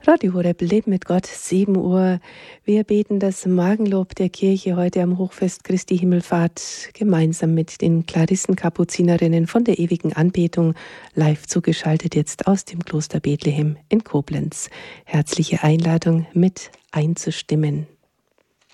Radio Horeb, Leben mit Gott, 7 Uhr. Wir beten das Morgenlob der Kirche heute am Hochfest Christi Himmelfahrt gemeinsam mit den Klarissen-Kapuzinerinnen von der ewigen Anbetung, live zugeschaltet jetzt aus dem Kloster Bethlehem in Koblenz. Herzliche Einladung, mit einzustimmen.